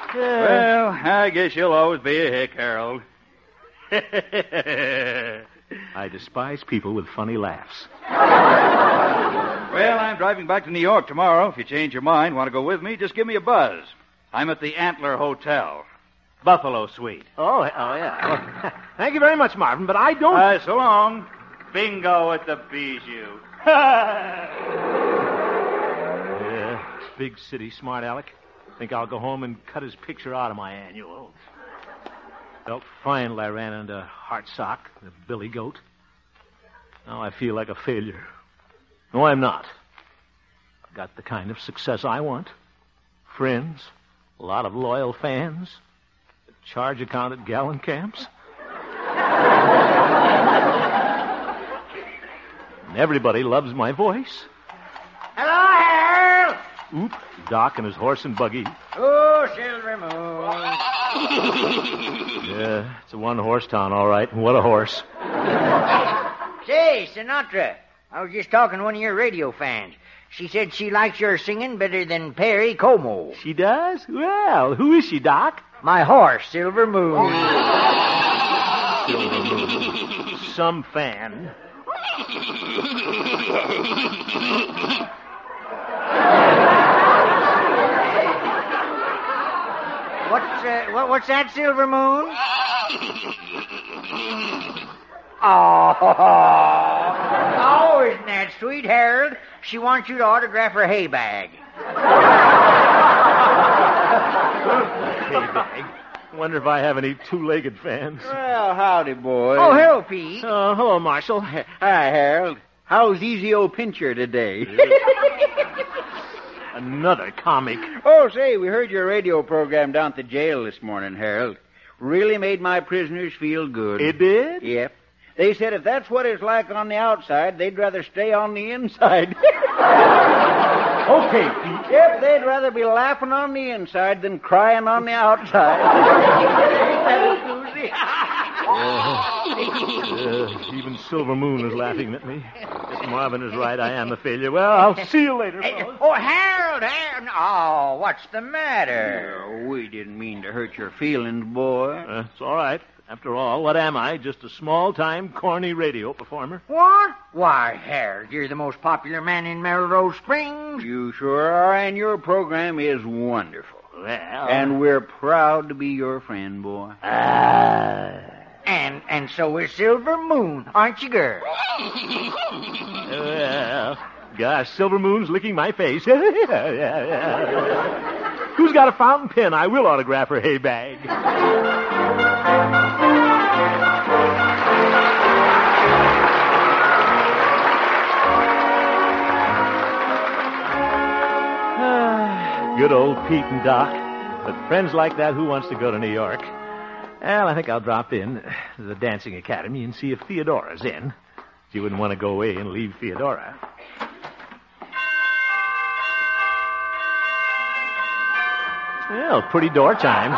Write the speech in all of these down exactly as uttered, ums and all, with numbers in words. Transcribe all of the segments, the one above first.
Well, I guess you'll always be a hick, Harold. I despise people with funny laughs. Well, I'm driving back to New York tomorrow. If you change your mind, want to go with me, just give me a buzz. I'm at the Antler Hotel. Buffalo Suite. Oh, oh yeah. Well, thank you very much, Marvin, but I don't... Uh, so long. Bingo at the Bijou. Yeah, big city, smart Alec. Think I'll go home and cut his picture out of my annual. Felt fine till I ran into Hartsock, the Billy Goat. Now I feel like a failure. No, I'm not. I've got the kind of success I want. Friends, a lot of loyal fans, a charge account at gallon camps. And everybody loves my voice. Hello, Harold. Oop, Doc and his horse and buggy. Oh, Silver Moon. Yeah, it's a one-horse town, all right. What a horse. Say, Sinatra, I was just talking to one of your radio fans. She said she likes your singing better than Perry Como. She does? Well, who is she, Doc? My horse, Silver Moon. Silver Moon. Some fan. What's, uh, what, what's that, Silver Moon? Oh, oh, isn't that sweet, Harold? She wants you to autograph her hay bag. Hay bag? Wonder if I have any two-legged fans. Well, howdy, boys. Oh, hello, Pete. Oh, hello, Marshal. Hi, Harold. How's Easy O Pincher today? Another comic. Oh, say, we heard your radio program down at the jail this morning, Harold. Really made my prisoners feel good. It did? Yep. They said if that's what it's like on the outside, they'd rather stay on the inside. Okay, Pete. Yep, they'd rather be laughing on the inside than crying on the outside. uh, even Silver Moon is laughing at me. If Marvin is right, I am a failure. Well, I'll see you later, fellas. Oh, Harold, Harold. Oh, what's the matter? Oh, we didn't mean to hurt your feelings, boy. Uh, it's all right. After all, what am I? Just a small-time, corny radio performer. What? Why, Harold, you're the most popular man in Melrose Springs. You sure are, and your program is wonderful. Well... And we're proud to be your friend, boy. Ah... And and so is Silver Moon, aren't you, girl? Well, gosh, Silver Moon's licking my face. Who's got a fountain pen? I will autograph her hay bag. Good old Pete and Doc. But friends like that, who wants to go to New York? Well, I think I'll drop in to the dancing academy and see if Theodora's in. She wouldn't want to go away and leave Theodora. Well, pretty door chimes.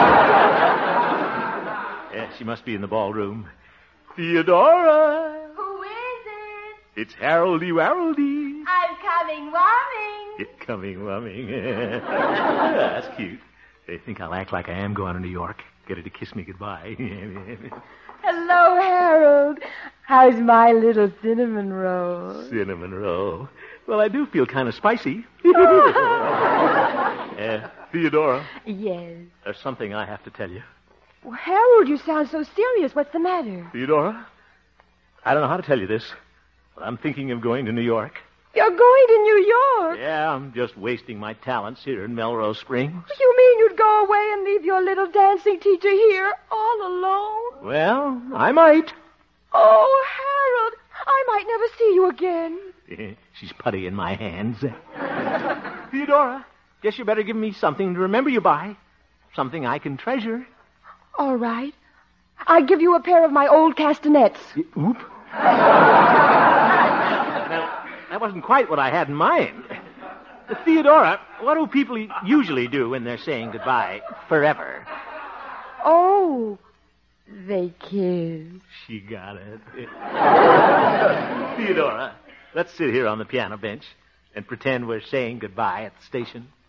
Yeah, she must be in the ballroom. Theodora! Who is it? It's Haroldy Waroldy. I'm coming, Warming. It's coming, wumming. That's cute. They think I'll act like I am going to New York. Get her to kiss me goodbye. Hello, Harold. How's my little cinnamon roll? Cinnamon roll. Well, I do feel kind of spicy. uh, Theodora. Yes. There's something I have to tell you. Well, Harold, you sound so serious. What's the matter? Theodora, I don't know how to tell you this, but I'm thinking of going to New York. You're going to New York? Yeah, I'm just wasting my talents here in Melrose Springs. You mean you'd go away and leave your little dancing teacher here all alone? Well, I might. Oh, Harold, I might never see you again. She's putty in my hands. Theodora, guess you better give me something to remember you by. Something I can treasure. All right. I'll give you a pair of my old castanets. Oop. That wasn't quite what I had in mind. Theodora, what do people usually do when they're saying goodbye forever? Oh, they kiss. She got it. Theodora, let's sit here on the piano bench and pretend we're saying goodbye at the station.